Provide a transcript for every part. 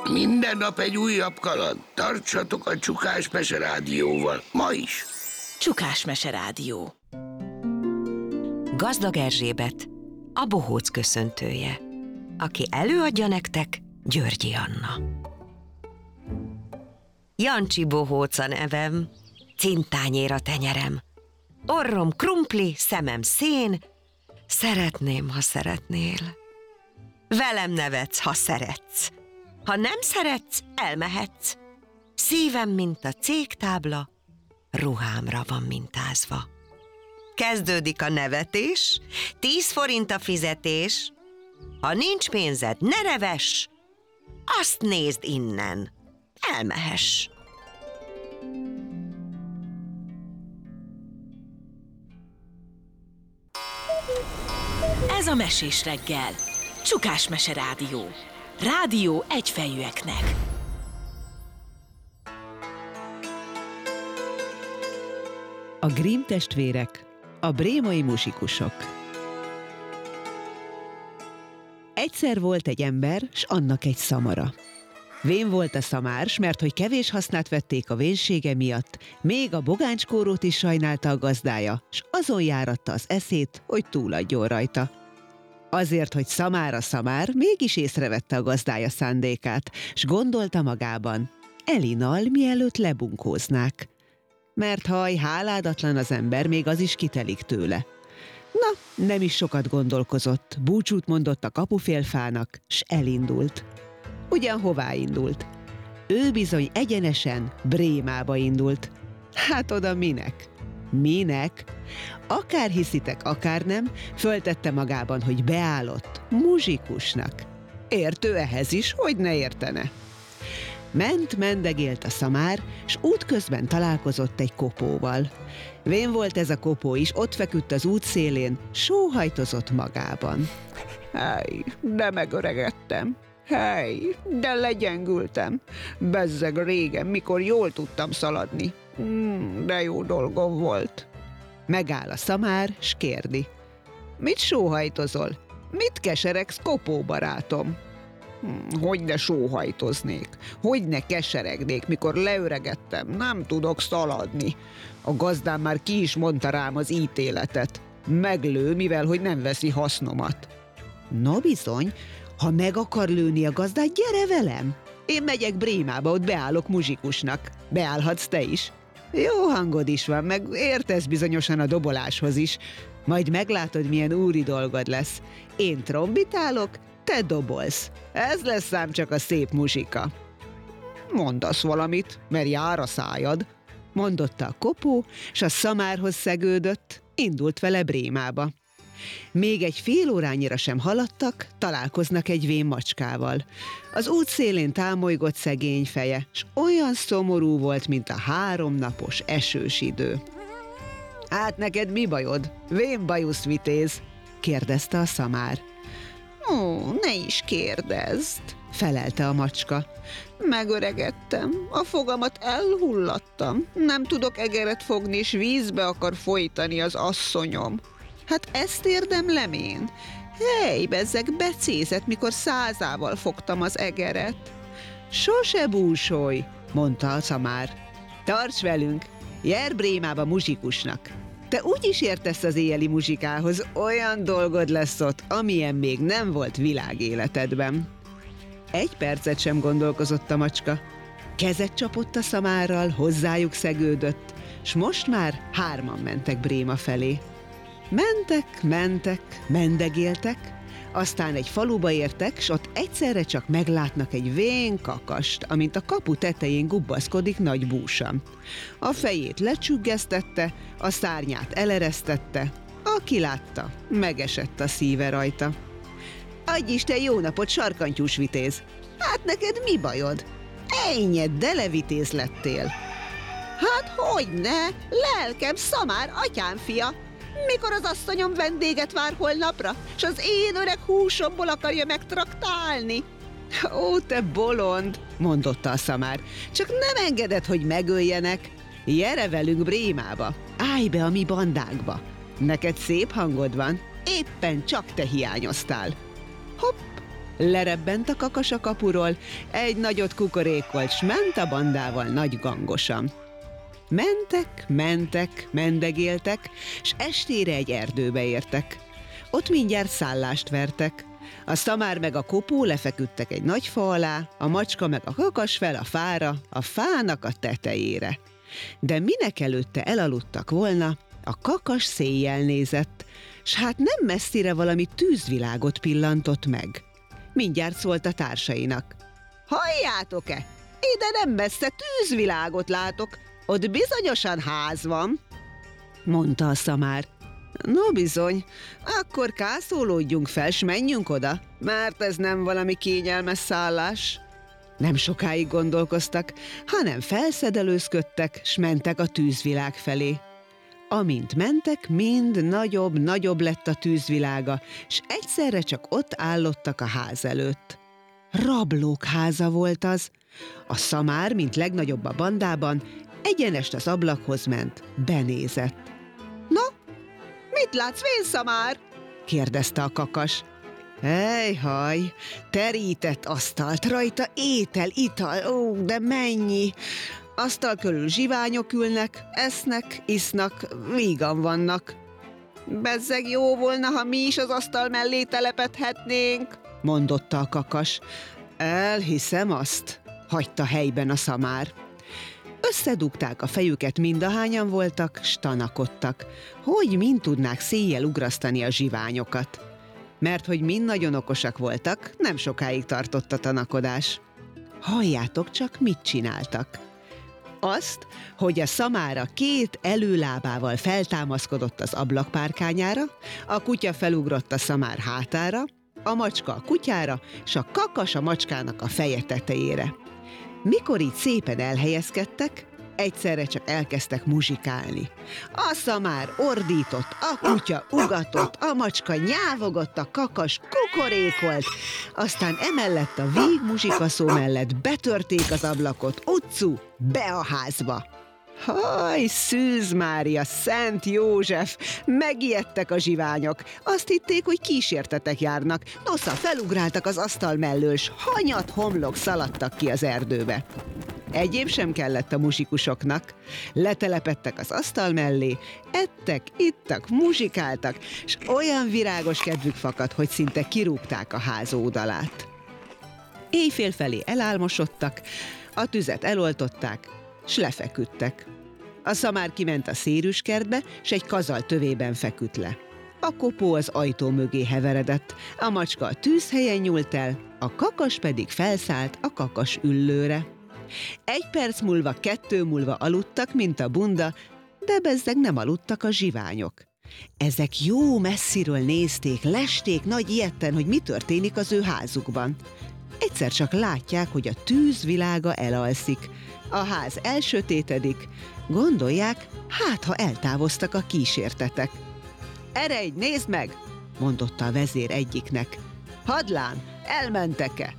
Minden nap egy újabb kaland. Tartsatok a Csukás Mese Rádióval, ma is. Csukás Mese Rádió. Gazdag Erzsébet, a bohóc köszöntője. Aki előadja nektek, Györgyi Anna. Jancsi bohóc a nevem, cintányér a tenyerem. Orrom krumpli, szemem szén, szeretném, ha szeretnél. Velem nevetsz, ha szeretsz. Ha nem szeretsz, elmehetsz. Szívem, mint a cégtábla, ruhámra van mintázva. Kezdődik a nevetés, 10 forint a fizetés. Ha nincs pénzed, ne nevess, azt nézd innen, elmehess. Ez a Mesés reggel. Csukás Mese Rádió. Rádió egyfejűeknek. A Grimm testvérek, a brémai muzsikusok. Egyszer volt egy ember, s annak egy szamara. Vén volt a szamár, s mert hogy kevés hasznát vették a vénsége miatt, még a bogánckórót is sajnálta a gazdája, s azon járatta az eszét, hogy túladjon rajta. Azért, hogy szamár a szamár, mégis észrevette a gazdája szándékát, s gondolta magában, elinal, mielőtt lebunkóznák. Mert haj, háládatlan az ember, még az is kitelik tőle. Na, nem is sokat gondolkozott, búcsút mondott a kapufélfának, s elindult. Ugyan hová indult? Ő bizony egyenesen Brémába indult. Hát oda minek? Minek? Akár hiszitek, akár nem, föltette magában, hogy beállott muzsikusnak. Értő ehhez is, hogy ne értene. Mendegélt a szamár, s útközben találkozott egy kopóval. Vén volt ez a kopó is, ott feküdt az út szélén, sóhajtozott magában. Hely, de megöregedtem. Hely, de legyengültem. Bezzeg régen, mikor jól tudtam szaladni. De jó dolgom volt. Megáll a szamár, s kérdi. Mit sóhajtozol? Mit keseregsz, kopó barátom? Hogyne sóhajtoznék, hogyne keseregnék, mikor leöregedtem, nem tudok szaladni. A gazdám már ki is mondta rám az ítéletet. Meglő, mivel hogy nem veszi hasznomat. Na bizony, ha meg akar lőni a gazdát, gyere velem! Én megyek Brémába, ott beállok muzsikusnak. Beállhatsz te is. Jó hangod is van, meg értesz bizonyosan a doboláshoz is. Majd meglátod, milyen úri dolgod lesz. Én trombitálok, te dobolsz. Ez lesz ám csak a szép muzsika. Mondasz valamit, mert jár a szájad, mondotta a kopó, s a szamárhoz szegődött, indult vele Brémába. Még egy fél órányira sem haladtak, találkoznak egy vén macskával. Az út szélén támolygott szegény feje, s olyan szomorú volt, mint a 3 napos esős idő. Hát neked mi bajod? Vén bajusz vitéz? Kérdezte a szamár. Ó, ne is kérdezd, felelte a macska. Megöregedtem, a fogamat elhullattam, nem tudok egeret fogni, és vízbe akar folytani az asszonyom. Hát ezt érdemlem én? Hely, bezzeg becézett, mikor 100-ával fogtam az egeret. Sose búsolj, mondta a szamár. Tarts velünk, jár Brémába muzsikusnak. Te úgy is értesz az éjjeli muzsikához, olyan dolgod lesz ott, amilyen még nem volt világéletedben. 1 percet sem gondolkozott a macska. Kezet csapott a szamárral, hozzájuk szegődött, s most már 3-an mentek Bréma felé. Mentek, mendegéltek, aztán egy faluba értek, s ott egyszerre csak meglátnak egy vén kakast, amint a kapu tetején gubbaszkodik nagy búsam. A fejét lecsüggesztette, a szárnyát eleresztette, aki látta, megesett a szíve rajta. Adj Isten jó napot, sarkantyús vitéz! Hát neked mi bajod? Ejnyed, de levitéz lettél! Hát hogyne, lelkem szamár, atyám fia! Mikor az asszonyom vendéget vár holnapra, s az én öreg húsomból akarja megtraktálni? Ó, te bolond, mondotta a szamár, csak nem engeded, hogy megöljenek. Gyere velünk Brémába, állj be a mi bandánkba. Neked szép hangod van, éppen csak te hiányoztál. Hopp, Lerebbent a kakas a kapuról, egy nagyot kukorékolt, s ment a bandával nagy gangosan. Mentek, mendegéltek, s estére egy erdőbe értek. Ott mindjárt szállást vertek. A szamár meg a kopó lefeküdtek egy nagy fa alá, a macska meg a kakas fel a fára, a fának a tetejére. De minek előtte elaludtak volna, a kakas széjjel nézett, s hát nem messzire valami tűzvilágot pillantott meg. Mindjárt szólt a társainak. Halljátok-e? Ide nem messze tűzvilágot látok, ott bizonyosan ház van, mondta a szamár. No bizony, akkor kászolódjunk fel, s menjünk oda, mert ez nem valami kényelmes szállás. Nem sokáig gondolkoztak, hanem felszedelőzködtek, s mentek a tűzvilág felé. Amint mentek, mind nagyobb lett a tűzvilága, s egyszerre csak ott állottak a ház előtt. Rablók háza volt az. A szamár, mint legnagyobb a bandában, egyenest az ablakhoz ment, benézett. Na, mit látsz, vénszamár? kérdezte a kakas. Ejhaj, terített asztalt, rajta étel, ital, ó, de mennyi! Asztal körül zsiványok ülnek, esznek, isznak, vígan vannak. Bezzeg jó volna, ha mi is az asztal mellé telepedhetnénk, mondotta a kakas. Elhiszem azt, hagyta helyben a szamár. Összedugták a fejüket, mindahányan voltak, s tanakodtak, hogy mind tudnák széjjel ugrasztani a zsiványokat. Mert hogy mind nagyon okosak voltak, nem sokáig tartott a tanakodás. Halljátok csak, mit csináltak. Azt, hogy a szamára két előlábával feltámaszkodott az ablakpárkányára, a kutya felugrott a szamár hátára, a macska a kutyára, s a kakas a macskának a feje tetejére. Mikor így szépen elhelyezkedtek, egyszerre csak elkezdtek muzsikálni. A szamár ordított, a kutya ugatott, a macska nyávogott, a kakas kukorékolt, aztán emellett a vég muzsikaszó mellett betörték az ablakot, utcu, be a házba. Haj, Szűz Mária, Szent József, megijedtek a zsiványok. Azt hitték, hogy kísértetek járnak. Nosza, felugráltak az asztal mellől, s hanyat homlok szaladtak ki az erdőbe. Egyéb sem kellett a muzsikusoknak. Letelepedtek az asztal mellé, ettek, ittak, muzsikáltak, s olyan virágos kedvük fakadt, hogy szinte kirúgták a ház ódalát. Éjfél felé elálmosodtak, a tüzet eloltották, s lefeküdtek. A szamár kiment a szérűskertbe, s egy kazal tövében feküdt le. A kopó az ajtó mögé heveredett, a macska a tűzhelyen nyúlt el, a kakas pedig felszállt a kakas üllőre. 1 perc múlva, 2 múlva aludtak, mint a bunda, de bezzeg nem aludtak a zsiványok. Ezek jó messziről nézték, lesték nagy ijedten, hogy mi történik az ő házukban. Egyszer csak látják, hogy a tűz világa elalszik, a ház elsötétedik, gondolják, hát ha eltávoztak a kísértetek. Eredj, nézd meg, mondotta a vezér egyiknek. Hadlán, elmentek-e?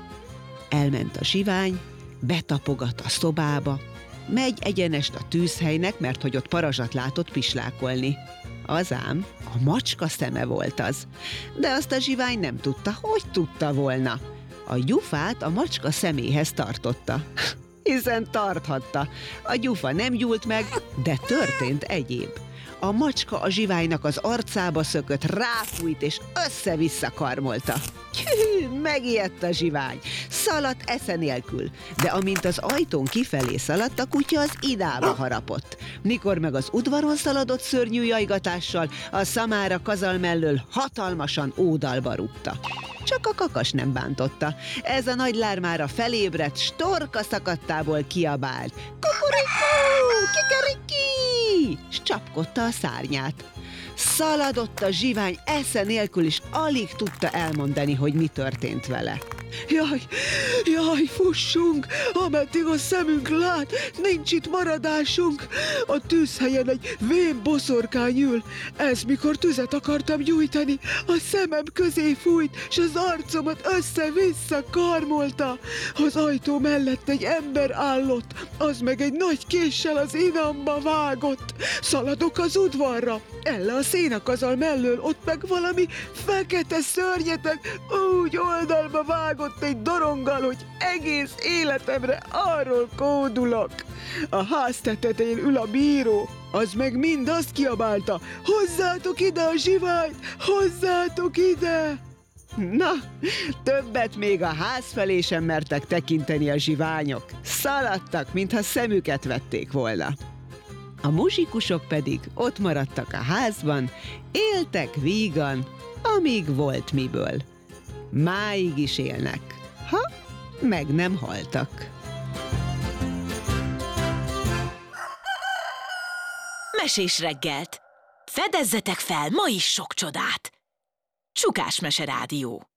Elment a zsivány, betapogat a szobába, megy egyenest a tűzhelynek, mert hogy ott parazsat látott pislákolni. Azám, a macska szeme volt az, de azt a zsivány nem tudta, hogy tudta volna. A gyufát a macska szeméhez tartotta. Hiszen tarthatta. A gyufa nem gyúlt meg, de történt egyéb. A macska a zsiványnak az arcába szökött, ráfújt és össze-vissza karmolta. Megijedt a zsivány, szaladt esze nélkül, de amint az ajtón kifelé szaladt, a kutya az idába harapott. Mikor meg az udvaron szaladott szörnyű jajgatással, a szamára kazal mellől hatalmasan ódalba rúgta. Csak a kakas nem bántotta. Ez a nagy lármára felébredt, s torka szakadtából kiabált. Kukurikú, kikeriki! S csapkodta a szárnyát. Szaladott a zsivány esze nélkül is, alig tudta elmondani, hogy mi történt vele. Jaj, fussunk, ameddig a szemünk lát, nincs itt maradásunk. A tűzhelyen egy vén boszorkány ül, ez mikor tüzet akartam gyújtani, a szemem közé fújt, s az arcomat össze-vissza karmolta. Az ajtó mellett egy ember állott, az meg egy nagy késsel az inamba vágott. Szaladok az udvarra, elle a szénakazal mellől, ott meg valami fekete szörnyeteg úgy oldalba vágott egy doronggal, hogy egész életemre arról kódulok. A ház tetején ül a bíró, az meg mind azt kiabálta: hozzátok ide a zsiványt, hozzátok ide! Na, többet még a ház felé sem mertek tekinteni a zsiványok. Szaladtak, mintha szemüket vették volna. A muzsikusok pedig ott maradtak a házban, éltek vígan, amíg volt miből. Máig is élnek, ha meg nem haltak. Mesés reggelt! Fedezzetek fel ma is sok csodát! Csukás Mese Rádió.